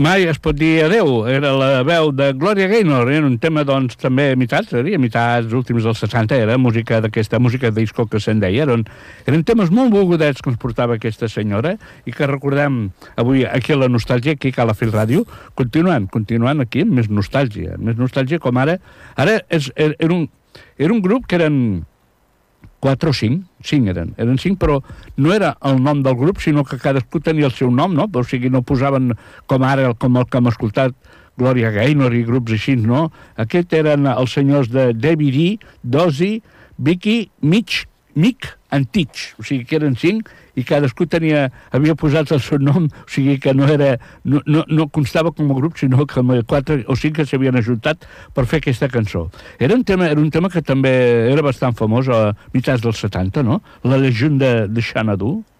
Mai es pot dir adeu. Era la veu de Gloria Gaynor. Era un tema, doncs, també a mitjans últims dels 60. Era música d'aquesta música disco que se'n deia. Eren temes molt volgudets que ens portava aquesta senyora i que recordem avui aquí a la nostàlgia, aquí a la Fil Ràdio, continuant aquí amb més nostàlgia com ara. Ara era un grup que eren 4 o 5 eren 5, però no era el nom del grup, sinó que cadascú tenia el seu nom, no? O sigui, no posaven com ara, com el que hem escoltat, Gloria Gaynor i grups així, no? Aquests eren els senyors de David E., Dozy, Vicky, Mitch, Mick and Teach, o sigui que eren 5 i cadascú havia posat el seu nom, o sigui que no constava com a grup, sinó com 4 o 5 que s'havien ajuntat per fer aquesta cançó. Era un tema que també era bastant famós a mitjans dels 70, no? La llegenda de Xanadu.